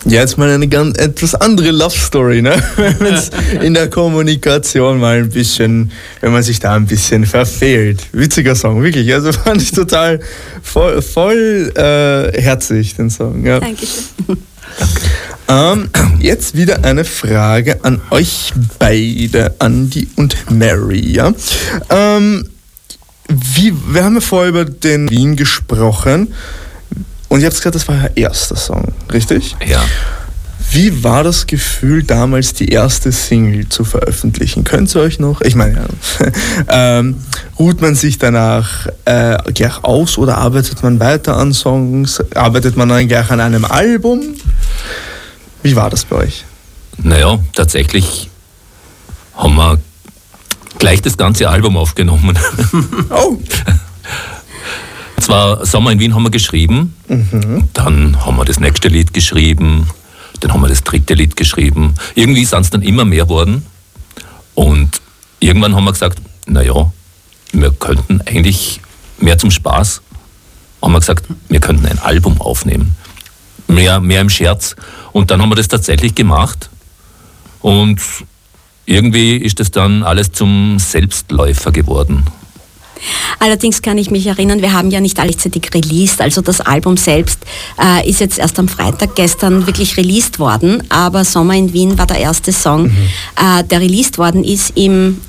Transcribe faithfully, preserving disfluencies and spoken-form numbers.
Ja, jetzt mal eine ganz etwas andere Love Story, ne? Wenn es in der Kommunikation mal ein bisschen, wenn man sich da ein bisschen verfehlt. Witziger Song, wirklich. Also fand ich total voll, voll äh, herzig, den Song. Ja. Dankeschön. Ähm, jetzt wieder eine Frage an euch beide, Andi und Mary. Ja? Ähm, wie, wir haben ja vorher über den Wien gesprochen und ihr habt gesagt, das war euer erster Song, richtig? Ja. Wie war das Gefühl, damals die erste Single zu veröffentlichen? Könnt ihr euch noch, ich meine, ja, ähm, ruht man sich danach äh, gleich aus oder arbeitet man weiter an Songs? Arbeitet man dann gleich an einem Album? Wie war das bei euch? Naja, tatsächlich haben wir gleich das ganze Album aufgenommen. Oh! Zwar Sommer in Wien haben wir geschrieben, mhm. Dann haben wir das nächste Lied geschrieben, dann haben wir das dritte Lied geschrieben. Irgendwie sind es dann immer mehr worden und irgendwann haben wir gesagt, naja, wir könnten eigentlich mehr zum Spaß, haben wir gesagt, wir könnten ein Album aufnehmen. Mehr, mehr im Scherz. Und dann haben wir das tatsächlich gemacht und irgendwie ist das dann alles zum Selbstläufer geworden. Allerdings kann ich mich erinnern, wir haben ja nicht gleichzeitig released, also das Album selbst äh, ist jetzt erst am Freitag gestern wirklich released worden, aber Sommer in Wien war der erste Song, mhm. äh, der released worden ist im